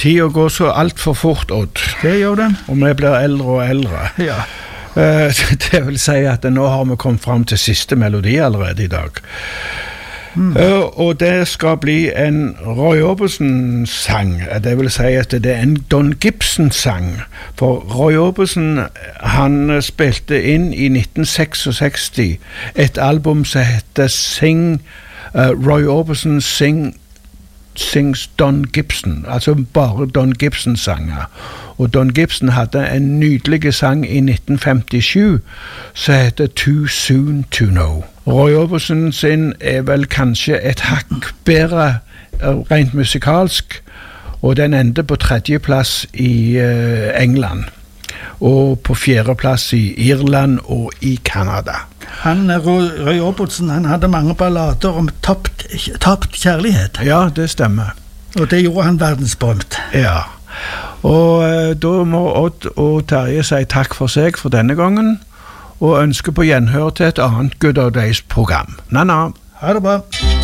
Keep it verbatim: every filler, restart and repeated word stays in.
tiden går så alt for fort, Odd. Det gjør det. Og vi blir eldre og eldre. Ja. Uh, det vil si at nå har vi kommet frem til siste melodi allerede i dag. Mm. Uh, og det skal bli en Roy Orbison-sang. Det vil si at det er en Don Gibson-sang. For Roy Orbison, han spilte inn i nitten seksogseksti et album som heter Sing, uh, Roy Orbison Sing Sings Don Gibson, altså bare Don Gibson-sanger. Og Don Gibson hadde en nydelig sang i nitten femtisju som heter Too Soon to Know. Roy Orbison sin er vel kanskje et hakk bedre rent musikalsk, og den endte på tredjeplass i uh, England, og på fjerdeplass i Irland og i Kanada. Han, Roy Orbison, han hadde mange ballader om tapt, tapt kjærlighet. Ja, det stemmer. Og det gjorde han verdensberømt. Ja, og uh, da må Odd og Terje si takk for seg for denne gangen, og ønske på gjenhør til et annet Good Old Days program. Na-na! Ha det bra!